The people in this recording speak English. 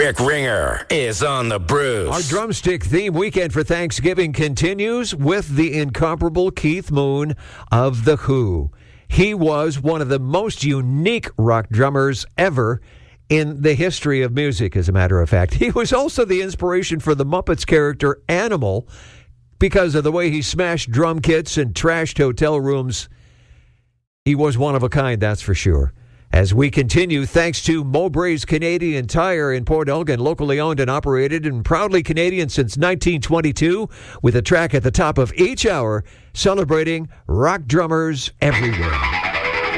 Rick Ringer is on the Bruce. Our drumstick theme weekend for Thanksgiving continues with the incomparable Keith Moon of The Who. He was one of the most unique rock drummers ever in the history of music, as a matter of fact. He was also the inspiration for the Muppets character Animal because of the way he smashed drum kits and trashed hotel rooms. He was one of a kind, that's for sure. As we continue, thanks to Mowbray's Canadian Tire in Port Elgin, locally owned and operated and proudly Canadian since 1922, with a track at the top of each hour celebrating rock drummers everywhere.